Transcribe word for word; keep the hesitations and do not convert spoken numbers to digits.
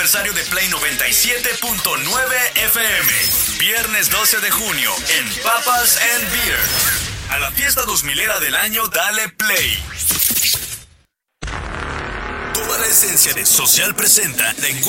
aniversario de Play noventa y siete punto nueve F M. Viernes doce de junio en Papas and Beer. A la fiesta dos milera del año, dale play. Toda la esencia de Social presenta la